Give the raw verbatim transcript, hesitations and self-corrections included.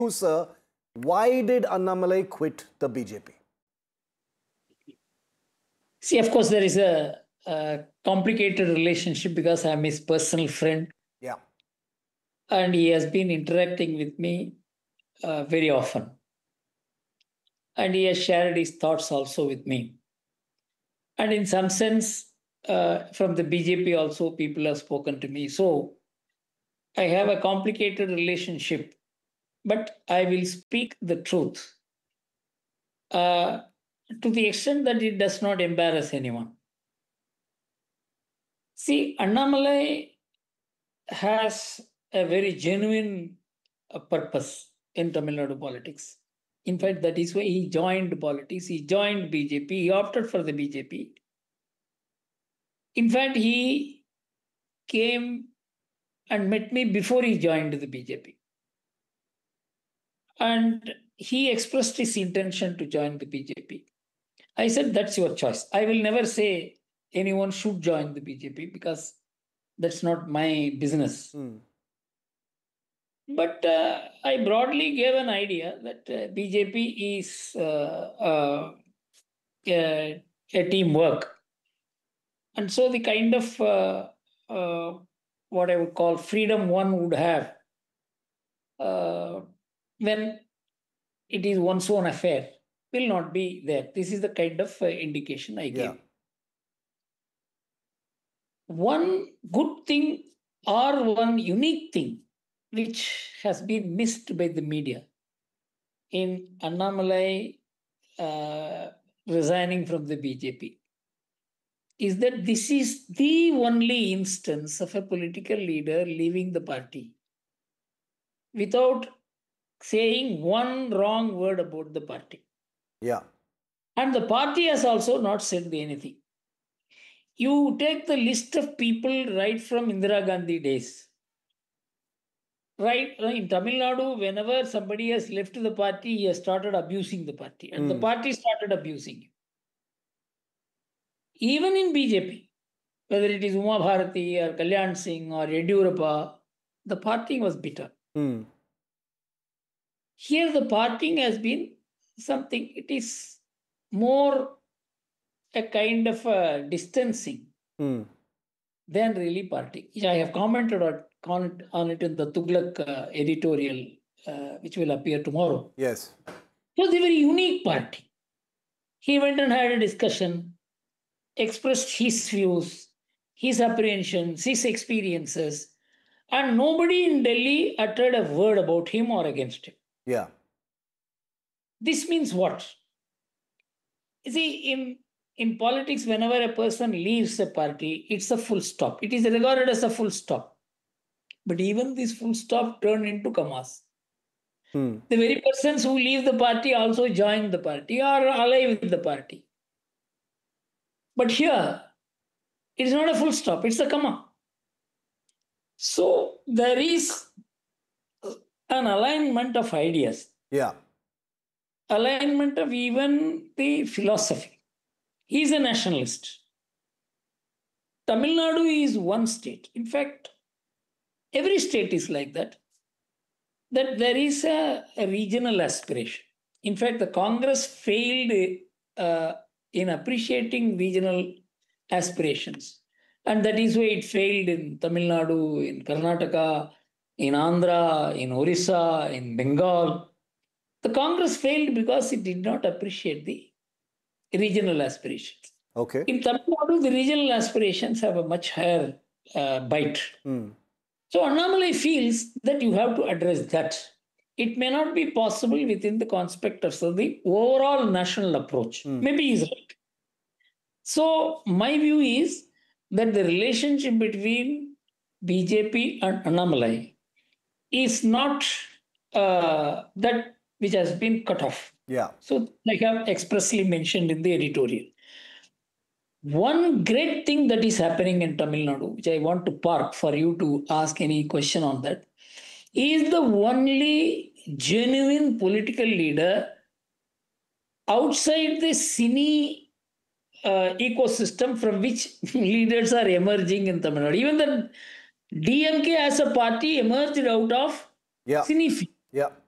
Sir, why did Annamalai quit the B J P? See, of course, there is a, a complicated relationship because I'm his personal friend. Yeah. And he has been interacting with me uh, very often. And he has shared his thoughts also with me. And in some sense, uh, from the B J P also, people have spoken to me. So I have a complicated relationship, but I will speak the truth uh, to the extent that it does not embarrass anyone. See, Annamalai has a very genuine uh, purpose in Tamil Nadu politics. In fact, that is why he joined politics. He joined B J P. He opted for the B J P. In fact, he came and met me before he joined the B J P. And he expressed his intention to join the B J P. I said, that's your choice. I will never say anyone should join the B J P because that's not my business. Hmm. But uh, I broadly gave an idea that uh, B J P is uh, uh, a, a teamwork. And so the kind of uh, uh, what I would call freedom one would have uh, when it is one's own affair will not be there. This is the kind of uh, indication I Yeah. gave. One good thing or one unique thing which has been missed by the media in Annamalai uh, resigning from the B J P is that this is the only instance of a political leader leaving the party without saying one wrong word about the party. Yeah. And the party has also not said anything. You take the list of people right from Indira Gandhi days. Right in Tamil Nadu, whenever somebody has left the party, he has started abusing the party, and the Hmm. party started abusing him. Even in B J P, whether it is Uma Bharati or Kalyan Singh or Yediyurappa, the partying was bitter. Hmm. Here, the partying has been something, it is more a kind of a distancing Hmm. than really partying. I have commented on, on, on it in the Tughlaq uh, editorial, uh, which will appear tomorrow. Yes. It was a very unique party. He went and had a discussion, expressed his views, his apprehensions, his experiences, and nobody in Delhi uttered a word about him or against him. Yeah. This means what? You see, in, in politics, whenever a person leaves a party, it's a full stop. It is regarded as a full stop. But even this full stop turned into commas. Hmm. The very persons who leave the party also join the party or ally with the party. But here, it is not a full stop, it's a comma. So there is an alignment of ideas, Yeah. alignment of even the philosophy. He is a nationalist. Tamil Nadu is one state. In fact, every state is like that, that there is a, a regional aspiration. In fact, the Congress failed uh, in appreciating regional aspirations. And that is why it failed in Tamil Nadu, in Karnataka, in Andhra, in Orissa, in Bengal. The Congress failed because it did not appreciate the regional aspirations. Okay. In Tamil Nadu, the regional aspirations have a much higher uh, bite. Hmm. So Annamalai feels that you have to address that. It may not be possible within the context of the overall national approach. Hmm. Maybe he's right. So my view is that the relationship between B J P and Annamalai is not uh, that which has been cut off. Yeah. So I have expressly mentioned in the editorial. One great thing that is happening in Tamil Nadu, which I want to park for you to ask any question on that, is the only genuine political leader outside the cine uh, ecosystem from which leaders are emerging in Tamil Nadu. Even the D M K as a party emerged out of Yeah. cine. Yeah.